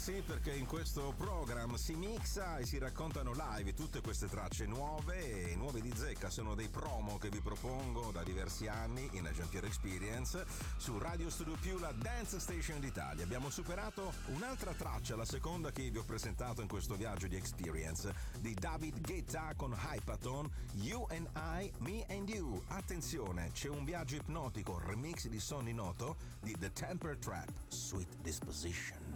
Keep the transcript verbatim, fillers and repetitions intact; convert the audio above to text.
sì, perché in questo program si mixa e si raccontano live tutte queste tracce nuove e nuove di zecca. Sono dei promo che vi propongo da diversi anni in Agent Pierre Experience su Radio Studio Più, la dance station d'Italia. Abbiamo superato un'altra traccia, la seconda che vi ho presentato in questo viaggio di Experience, di David Guetta con Hypaton, You and I, Me and You. Attenzione, c'è un viaggio ipnotico, remix di Sonny Noto di The Temper Trap, Sweet Disposition.